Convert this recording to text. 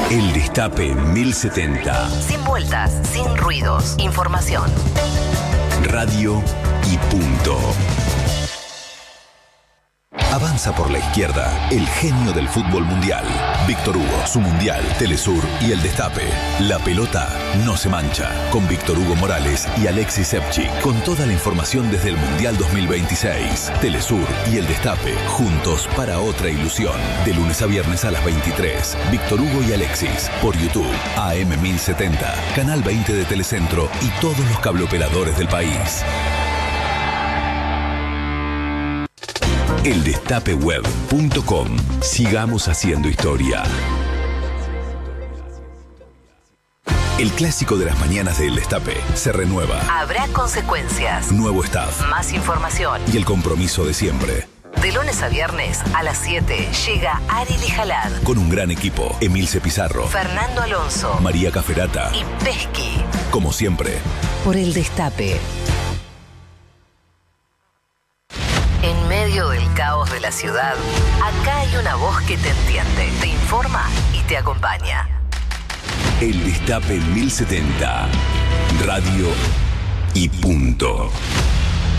El Destape 1070. Sin vueltas, sin ruidos. Información. Radio y punto. Avanza por la izquierda el genio del fútbol mundial. Víctor Hugo, su mundial, Telesur y El Destape. La pelota no se mancha. Con Víctor Hugo Morales y Alexis Sepchik. Con toda la información desde el Mundial 2026. Telesur y El Destape. Juntos para otra ilusión. De lunes a viernes a las 23. Víctor Hugo y Alexis. Por YouTube. AM 1070. Canal 20 de Telecentro y todos los cableoperadores del país. eldestapeweb.com. Sigamos haciendo historia. El clásico de las mañanas de El Destape se renueva. Habrá consecuencias. Nuevo staff. Más información. Y el compromiso de siempre. De lunes a viernes a las 7 llega Ari Lijalad. Con un gran equipo. Emilce Pizarro. Fernando Alonso. María Caferata. Y Pesqui. Como siempre. Por El Destape. En medio del caos de la ciudad, acá hay una voz que te entiende, te informa y te acompaña. El Destape 1070. Radio y punto.